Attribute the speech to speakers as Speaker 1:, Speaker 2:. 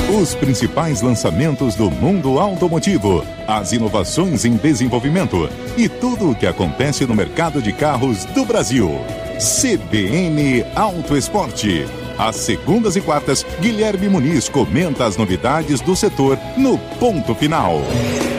Speaker 1: Os principais lançamentos do mundo automotivo, as inovações em desenvolvimento e tudo o que acontece no mercado de carros do Brasil. CBN Auto Esporte. Às segundas e quartas, Guilherme Muniz comenta as novidades do setor no Ponto Final.